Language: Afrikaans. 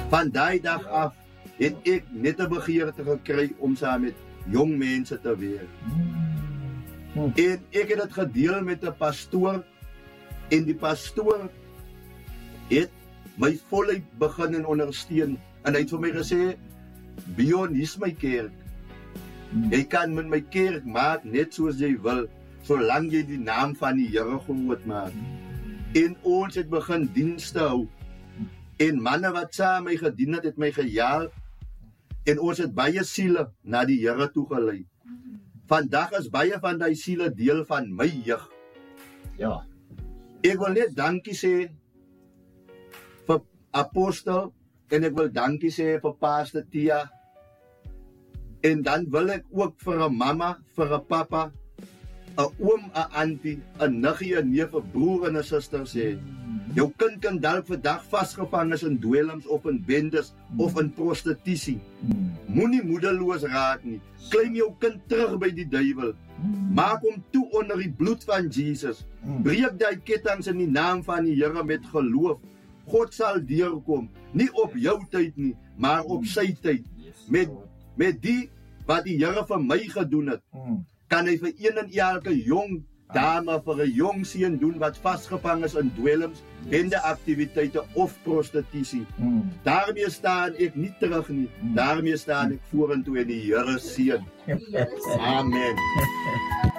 Van die dag af het ek net 'n begeerte gekry om saam met jong mense te werk. En ek het dit gedeel met 'n pastoor, en die pastoor het my voluit begin en ondersteun, en hy het vir my gesê, Bjorn, hier is my kerk. Jy kan met my kerk maak net soos jy wil, solang jy die naam van die Here groot maak. En ons het begin dienste hou, en manne wat saam my gedien het my gejaag, en ons het baie siele na die Here toe gelei. Vandag is baie van die siele deel van my jeug. Ja. Ek wil net dankie sê vir Apostel, en ek wil dankie sê vir Pastor Tia, en dan wil ek ook vir 'n mamma, vir 'n papa, 'n oom, 'n auntie, 'n niggie, 'n neef, 'n broer en 'n suster sê, jou kind kan dalk vandag vasgevang is in dwelms of in bendes of in prostitusie. Moenie moedeloos raak nie. Klim jou kind terug by die duiwel. Maak hom toe onder die bloed van Jesus. Breek die kettinge in die naam van die Here met geloof. God sal deurkom, nie op jou tyd nie, maar op sy tyd. Met die wat die Here vir my gedoen het, kan hy vir een en elke jong dame, vir 'n jong seun doen wat vasgevang is in dwelms, bendeaktiwiteite of prostitusie. Daarmee staan ek nie terug nie. Daarmee staan ek vorentoe in die Here seën. Amen.